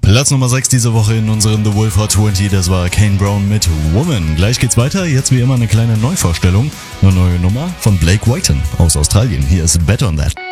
Platz Nummer 6 diese Woche in unseren The Wolf Hot 20, das war Kane Brown mit Woman. Gleich geht's weiter, jetzt wie immer eine kleine Neuvorstellung, eine neue Nummer von Blake Whyton aus Australien. Hier ist Bet on That.